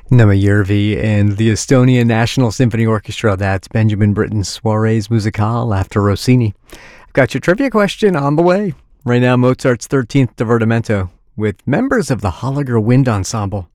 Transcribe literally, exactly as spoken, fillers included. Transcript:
Nema Järvi and the Estonian National Symphony Orchestra. That's Benjamin Britten's Soirées Musicales after Rossini. I've got your trivia question on the way. Right now, Mozart's thirteenth Divertimento with members of the Holliger Wind Ensemble.